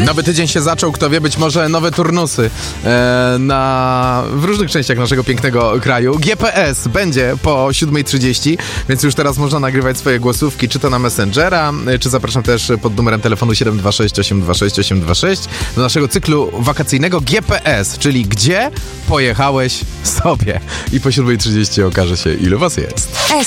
Nowy tydzień się zaczął, kto wie, być może nowe turnusy w różnych częściach naszego pięknego kraju. GPS będzie po 7:30, więc już teraz można nagrywać swoje głosówki, czy to na Messengera, czy zapraszam też pod numerem telefonu 726 826 826 do naszego cyklu wakacyjnego GPS, czyli gdzie pojechałeś sobie. I po 7:30 okaże się, ilu was jest.